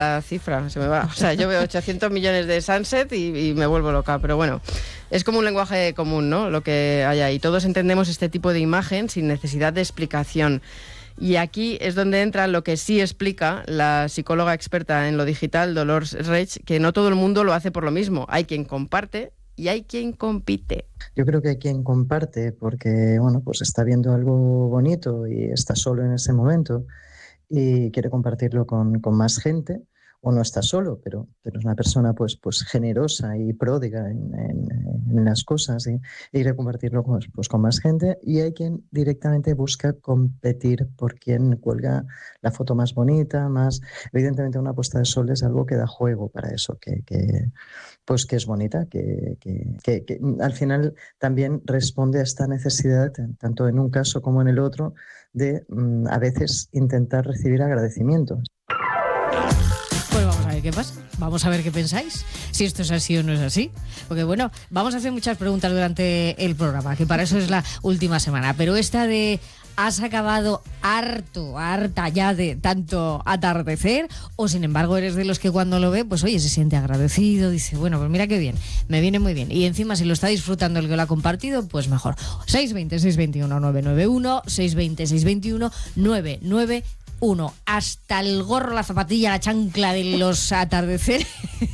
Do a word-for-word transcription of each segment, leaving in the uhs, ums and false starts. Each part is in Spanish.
la cifra, se me va. O sea, yo veo ochocientos millones de Sunset y, y me vuelvo loca, pero bueno, es como un lenguaje común, ¿no? Lo que hay ahí. Todos entendemos este tipo de imagen sin necesidad de explicación. Y aquí es donde entra lo que sí explica la psicóloga experta en lo digital, Dolors Reig, que no todo el mundo lo hace por lo mismo. Hay quien comparte y hay quien compite. Yo creo que hay quien comparte porque, bueno, pues está viendo algo bonito y está solo en ese momento y quiere compartirlo con, con más gente, o no está solo, pero, pero es una persona pues, pues generosa y pródiga en, en, en las cosas y, y quiere compartirlo con, pues, con más gente. Y hay quien directamente busca competir por quien cuelga la foto más bonita, más... Evidentemente una puesta de sol es algo que da juego para eso, que... que pues que es bonita, que, que, que, que al final también responde a esta necesidad, tanto en un caso como en el otro, de mm, a veces intentar recibir agradecimientos. Pues vamos a ver qué pasa, vamos a ver qué pensáis, si esto es así o no es así, porque bueno, vamos a hacer muchas preguntas durante el programa, que para eso es la última semana, pero esta de... ¿Has acabado harto, harta ya de tanto atardecer? ¿O sin embargo eres de los que cuando lo ve, pues oye, se siente agradecido, dice, bueno, pues mira qué bien, me viene muy bien? Y encima si lo está disfrutando el que lo ha compartido, pues mejor. seis veinte, seis veintiuno, nueve noventa y uno, seis veinte, seis veintiuno, nueve noventa y uno. Hasta el gorro, la zapatilla, la chancla de los atardeceres.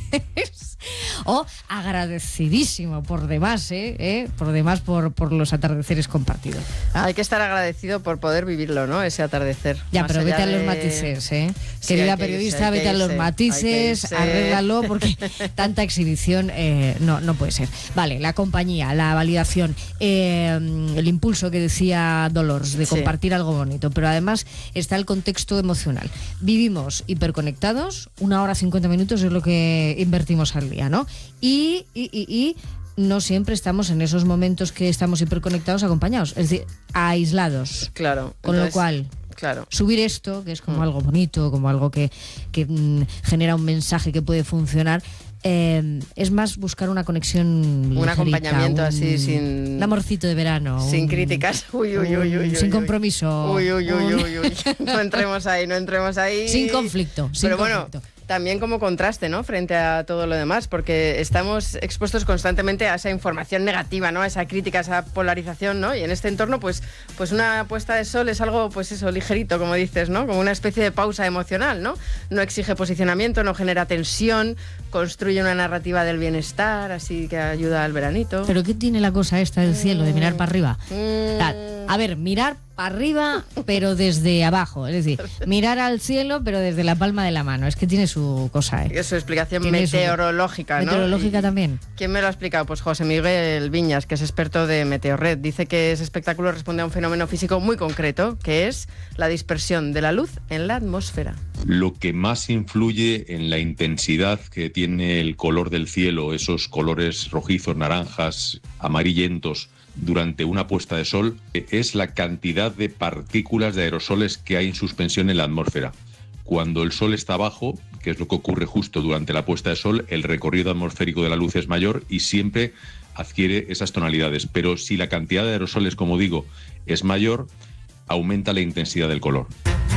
O agradecidísimo por demás, ¿eh? ¿Eh? Por demás por, por los atardeceres compartidos. Hay que estar agradecido por poder vivirlo, ¿no? Ese atardecer. Ya, Más pero vete a de... los matices, ¿eh? Sí, Querida irse, periodista, vete a los matices, arréglalo, porque tanta exhibición eh, no, no puede ser. Vale, la compañía, la validación, eh, el impulso que decía Dolors de compartir sí. algo bonito, pero además está el contexto emocional. Vivimos hiperconectados, una hora cincuenta minutos es lo que invertimos al día, ¿no? Y, y, y, y no siempre estamos en esos momentos que estamos hiperconectados acompañados, es decir, aislados. Claro. Con entonces, lo cual, claro. subir esto, que es como mm. algo bonito, como algo que, que mm, genera un mensaje que puede funcionar, eh, es más buscar una conexión un ligerita, acompañamiento un, así sin un amorcito de verano, sin un, críticas, uy, uy, uy, uy, uy, sin uy. compromiso, uy, uy, uy, uy, uy. No entremos ahí, no entremos ahí. Sin conflicto, sin Pero conflicto. Bueno, también como contraste, ¿no? Frente a todo lo demás, porque estamos expuestos constantemente a esa información negativa, ¿no? A esa crítica, a esa polarización, ¿no? Y en este entorno, pues, pues una puesta de sol es algo, pues eso, ligerito, como dices, ¿no? Como una especie de pausa emocional, ¿no? No exige posicionamiento, no genera tensión, construye una narrativa del bienestar, así que ayuda al veranito. ¿Pero qué tiene la cosa esta del cielo, de mirar para arriba? Mm. A ver, mirar para arriba, pero desde abajo. Es decir, mirar al cielo, pero desde la palma de la mano. Es que tiene su cosa, ¿eh? Es su explicación Tiene meteorológica, su... ¿no? Meteorológica y, también. ¿Quién me lo ha explicado? Pues José Miguel Viñas, que es experto de Meteorred. Dice que ese espectáculo responde a un fenómeno físico muy concreto, que es la dispersión de la luz en la atmósfera. Lo que más influye en la intensidad que tiene el color del cielo, esos colores rojizos, naranjas, amarillentos, durante una puesta de sol, es la cantidad de partículas de aerosoles que hay en suspensión en la atmósfera. Cuando el sol está bajo, que es lo que ocurre justo durante la puesta de sol, el recorrido atmosférico de la luz es mayor y siempre adquiere esas tonalidades. Pero si la cantidad de aerosoles, como digo, es mayor, aumenta la intensidad del color.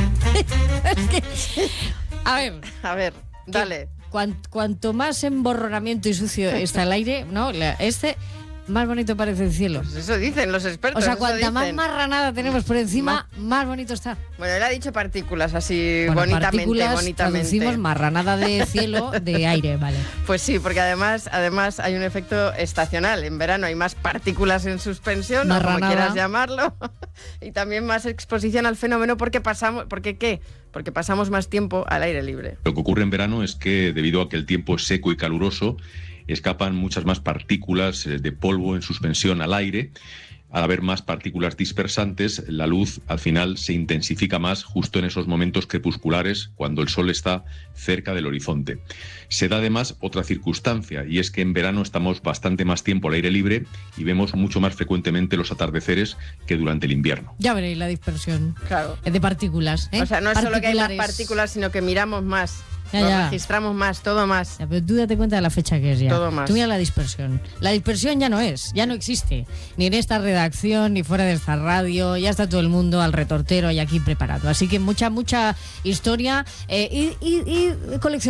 A ver, a ver, dale. Cuanto, cuanto más emborronamiento y sucio está el aire, ¿no? Este... más bonito parece el cielo. Pues eso dicen los expertos. O sea, cuanta más marranada tenemos por encima, más, más bonito está. Bueno, él ha dicho partículas así bueno, bonitamente, partículas, bonitamente. Traducimos marranada de cielo, de aire, vale. Pues sí, porque además, además hay un efecto estacional. En verano hay más partículas en suspensión, o como quieras llamarlo, y también más exposición al fenómeno porque pasamos, porque ¿qué? Porque pasamos más tiempo al aire libre. Lo que ocurre en verano es que debido a que el tiempo es seco y caluroso, escapan muchas más partículas de polvo en suspensión al aire. Al haber más partículas dispersantes, la luz al final se intensifica más justo en esos momentos crepusculares cuando el sol está cerca del horizonte. Se da además otra circunstancia, y es que en verano estamos bastante más tiempo al aire libre y vemos mucho más frecuentemente los atardeceres que durante el invierno. Ya veréis la dispersión claro. de partículas, ¿eh? O sea, no es solo que hay más partículas, sino que miramos más. Ya, Lo ya. registramos más, todo más. Ya, pero tú date cuenta de la fecha que es ya. Todo más. Tú mira la dispersión. La dispersión ya no es, ya no existe. Ni en esta redacción, ni fuera de esta radio. Ya está todo el mundo al retortero y aquí preparado. Así que mucha, mucha historia eh, y, y, y colección.